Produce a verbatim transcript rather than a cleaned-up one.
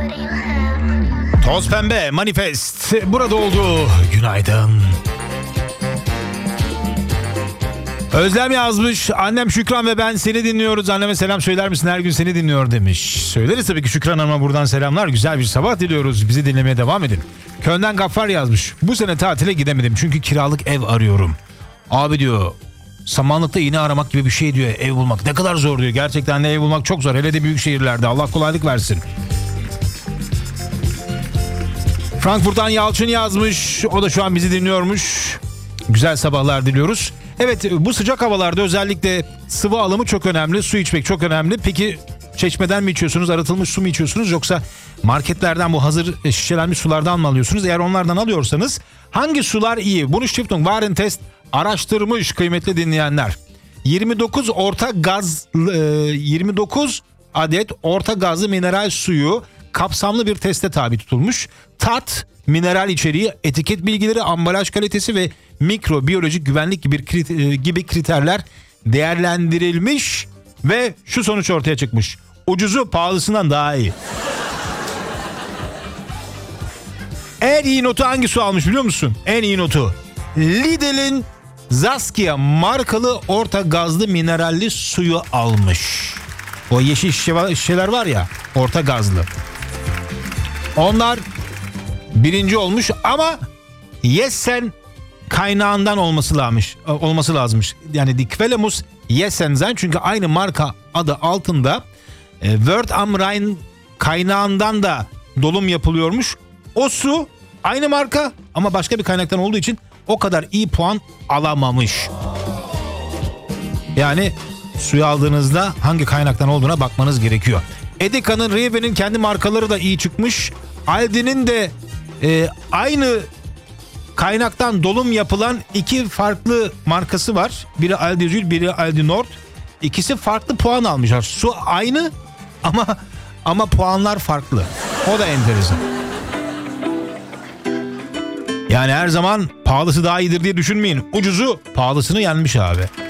Toz Pembe Manifest burada oldu. Günaydın. Özlem yazmış. Annem Şükran ve ben seni dinliyoruz. Anneme selam söyler misin? Her gün seni dinliyor demiş. Söyleriz tabii ki Şükran Hanım'a buradan selamlar. Güzel bir sabah diliyoruz. Bizi dinlemeye devam edin. Köyden Gaffar yazmış. Bu sene tatile gidemedim çünkü kiralık ev arıyorum. Abi diyor, samanlıkta iğne aramak gibi bir şey diyor, ev bulmak. Ne kadar zor diyor. Gerçekten de ev bulmak çok zor. Hele de büyük şehirlerde. Allah kolaylık versin. Frankfurt'tan Yalçın yazmış. O da şu an bizi dinliyormuş. Güzel sabahlar diliyoruz. Evet, bu sıcak havalarda özellikle sıvı alımı çok önemli. Su içmek çok önemli. Peki çeşmeden mi içiyorsunuz? Arıtılmış su mu içiyorsunuz? Yoksa marketlerden bu hazır şişelenmiş sulardan mı alıyorsunuz? Eğer onlardan alıyorsanız hangi sular iyi? Bunu Stiftung Warentest araştırmış kıymetli dinleyenler. yirmi dokuz orta gaz yirmi dokuz adet orta gazlı mineral suyu kapsamlı bir teste tabi tutulmuş. Tat, mineral içeriği, etiket bilgileri, ambalaj kalitesi ve mikrobiyolojik güvenlik gibi gibi kriterler değerlendirilmiş ve şu sonuç ortaya çıkmış. Ucuzu pahalısından daha iyi. En iyi notu hangi su almış biliyor musun? En iyi notu Lidl'in Zaskia markalı orta gazlı mineralli suyu almış. O yeşil şişe, şişeler var ya, orta gazlı. Onlar birinci olmuş ama Yessen kaynağından olması lazımmış. Olması lazımmış. Yani Die Quelle muss Yessen sein, çünkü aynı marka adı altında e, Word am Rhein kaynağından da dolum yapılıyormuş. O su aynı marka ama başka bir kaynaktan olduğu için o kadar iyi puan alamamış. Yani suyu aldığınızda hangi kaynaktan olduğuna bakmanız gerekiyor. Edeka'nın, Rewe'nin kendi markaları da iyi çıkmış. Aldi'nin de e, aynı kaynaktan dolum yapılan iki farklı markası var. Biri Aldi Süd, biri Aldi Nord. İkisi farklı puan almışlar. Su aynı ama ama puanlar farklı. O da enteresan. Yani her zaman pahalısı daha iyidir diye düşünmeyin. Ucuzu pahalısını yenmiş abi.